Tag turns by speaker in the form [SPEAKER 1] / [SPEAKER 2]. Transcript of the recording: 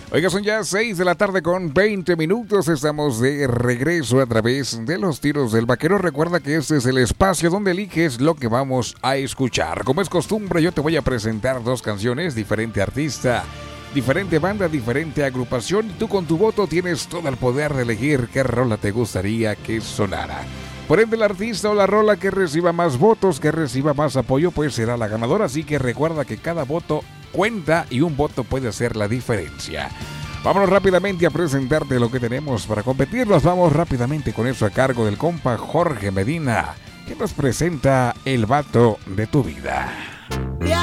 [SPEAKER 1] Oiga, son ya 6 de la tarde con 20 minutos. Estamos de regreso a través de los tiros del vaquero. Recuerda que este es el espacio donde eliges lo que vamos a escuchar. Como es costumbre, yo te voy a presentar dos canciones, diferente artista, diferente banda, diferente agrupación. Tú con tu voto tienes todo el poder de elegir qué rola te gustaría que sonara. Por ende, el artista o la rola que reciba más votos, que reciba más apoyo, pues será la ganadora. Así que recuerda que cada voto cuenta y un voto puede hacer la diferencia. Vámonos rápidamente a presentarte lo que tenemos para competir. Nos vamos rápidamente con eso a cargo del compa Jorge Medina, que nos presenta El Vato de tu Vida.